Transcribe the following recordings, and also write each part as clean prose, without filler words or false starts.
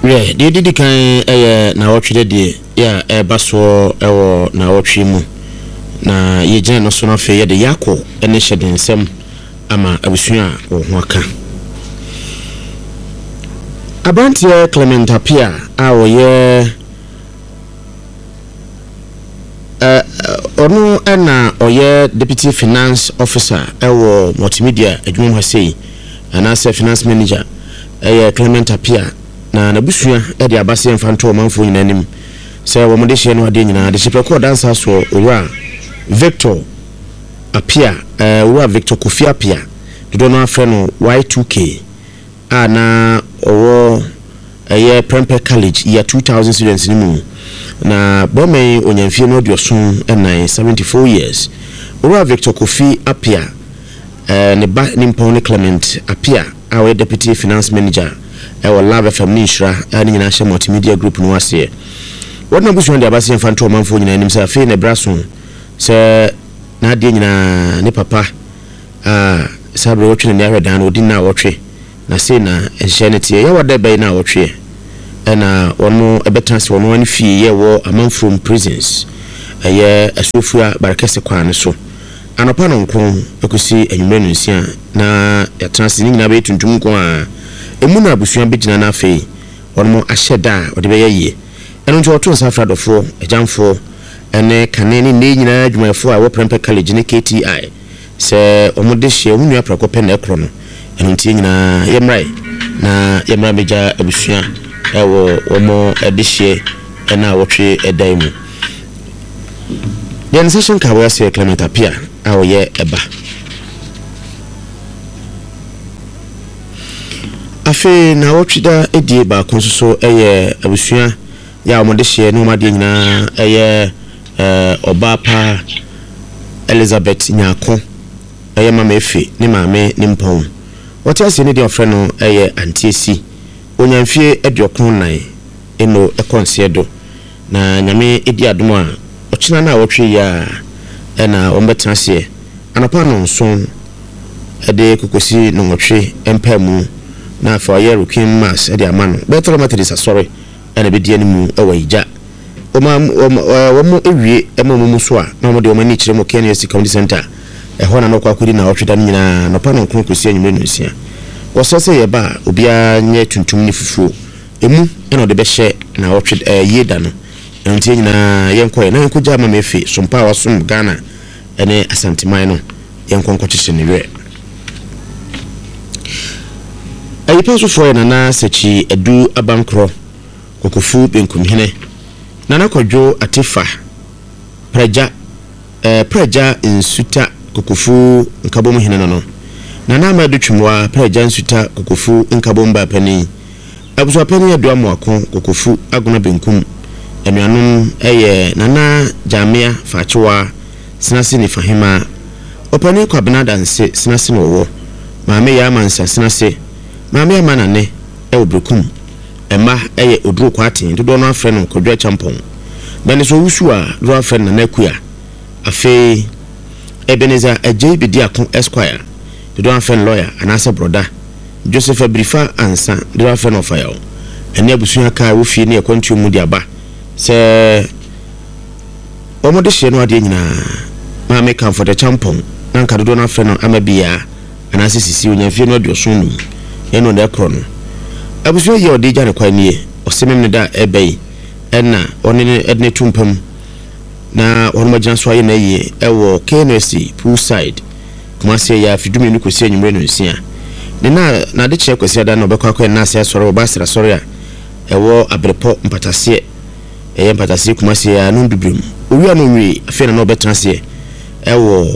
Yeah, did kan na watch de ya baso ewo na watch mu na ye gina no so na fe ye de yakọ ene hye de nsem ama abusua wo ho aka Abantie Clement Apia a oye ono na oye deputy finance officer ewo multimedia adwuma ha sei ana se finance manager Clement Apia na nabusua de abase mfanto manfo nyinanim se wo mode hye no ade nyina de hyepreko dansa so owura Victor Apia owura Victor Kofi Apia do no afre no Y2K ana owo Prempeh College year 2000 students ni mu na bomei onyamfie no diosun na 74 years owura Victor Kofi Apia ne ba nimpon Clement Apia our deputy finance manager our Love FM Nishra ani nyina hye multimedia group no ase wona busu ndi abase mfanto manfo nyina nim se afi ne braso se na ade nyina ne papa sabre wotwe ne ahwedan odi na wotwe na se na enhyenete ye wada bai na wotwe na ono ebetanse ono ani fie ye wo amanfrom prisons ye asofua barakese kwan so anopa no nkon ekusi enwumre no nsia na yatanse ni nyina be tuntum ko a emu na abusua begina na afei ono ahyeda ode be ye eno nti oto nsafra dofo ejamfo ene kaneni ne nyina adwumafo a wo Prempeh College ne KTI se omode hye omunu aprako pe na ekro no eno nti nyina yemrai na yemra meja abusua ewo omo edihye ena wotwe edaimu the session ka we say Clement Apia awoye eba afi na wotwida edie ba konsoso eye abusua ya omode hye no made nyina eye Obapa Elizabeth Nyako eye mama efi ne maame ne mpon wote ase ne de ofre no eye antiesi onyamfie ediokon nan eno ekonsiedo na nyame edi adom a ochina na wotwe ya na ombetena se anapa no nso ede kokosi no wotwe empamu na afa ye rukin mass ede amano betro matrisa sorry ene be die ne mu awija omo ewie emamu so a na mo de omani kire mo Kenya Community Center ehona no kwa kudi na wotweda nyina no pa no kokosi anyume no nsia wosose ye ba obia nye tuntum ni fufuo emu eno de be hye na wotwe yeda no enti nyina yenkoye na yenko jama mefi sompa wasum Ghana ene asantiman no yenko nkokyehye ne we ayipaso fo na sechi edu abankro kokofu benkumhene nana kwadwo atifa preja insuta kokofu nkabom hene no nana amadu twumwa preja insuta kokofu nkabomba pani abuso pani edu amwako kokofu aguna benkum enuanum nana jamia fachiwa sinasi ni fahima opani kwa benadanse sinasi no wo maame ya mansa sinasi maame ya manane obrekum ema oduro kwate dodo no afre no kodwa champon bene so wusu a do afre na nakuya afi Ebenezer Ejebidi Akon Esquire dodo afre lawyer anasa broda Joseph Abrifa ansa dodo afre no fire ene abusu aka wo fie ne ekwantu mu di aba se omode hye no ade nyina ma make am for the champon na nka dodo na afre no amabia anasa sisi onyafie no ade osunu eno na ekro no abusu ye odi gya ne kwanie osemem ne da ebei enna onene edne tumpam na onu magina so aye na ye ewo KNC poolside kuma se ya fidumi ni kosi anyumre no nsia ne na de che kosi ada no bekwa na ase asore obasira sore a ewo abrepo mpatase mpatase kuma se ya no dubrim owi ano wi afi na no betranse ewo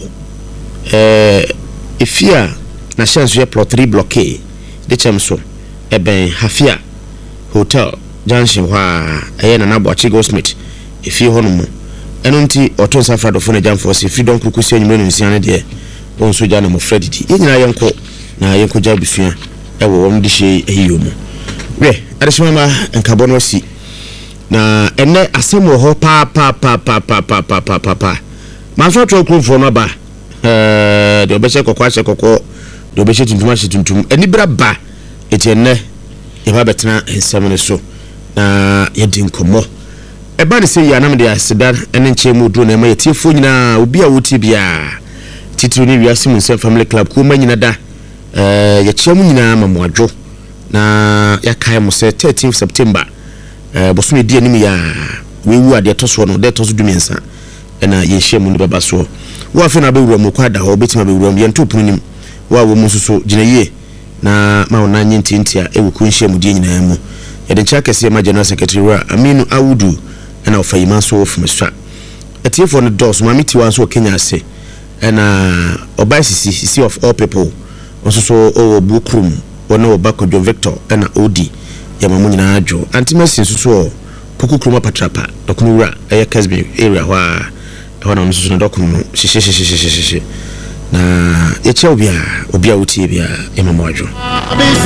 efia na chance ye plot 3 blockade de chemso eben Hafia Hotel Junction wa na Nabwachi Goldsmith efi honomu eno nti oto safra do fone jamfo se freedom kukusi anyumre no nsia ne de onso ja na mo Freddy yenyina yenko na yenko ja busua ewo won de hye ehiyomu we adesema nkabo no si na ene asemo ho pa ma so to krofo no ba de obese kokwa hye kokko de obese tuntum hye tuntum eni bra ba etienne eba betena ensem ne so na yɛdi nkɔmmɔ ɛba ne sɛ yi anam de aseda ɛne nkyɛn mu duro na ɛma yɛtiefo nyinaa obi a wotie bia titiri ne wiase mu nsɛm family club ko ma nyina da yɛkyia mu nyinaa ma moadwo na yɛkae mo sɛ 13th September bosom yɛdi anim ya wewu ade to so no de to so dumiensa ɛna yɛhyia mu ne baba so wo afi na bɛwura mu kwa da hɔ betima bɛwura mu yɛnto pono nim wo wo mu so gyina yie na ma wona nyintintia ɛwɔ ku nhyia mu die nyinaa mu yɛde nkyɛ kɛse ma general secretary wa Aminu Awudu ɛna ɔfayima so ofum swa etiefo no dos ma metiwa so Kenya ase ɛna ɔbai sisi of all people ɔso so ɔwɔ bukrum wɔna ɔbako John Victor ɛna Odi yɛma mu nyinaa adwo antimasi so Puku Kruma Patrapa dokumura ɛyɛ Kesbe area hɔ a ɛhɔ na ɔno so no dokum no hyehyɛ na yɛkyɛ obi a wotie bia ɛma mu adwo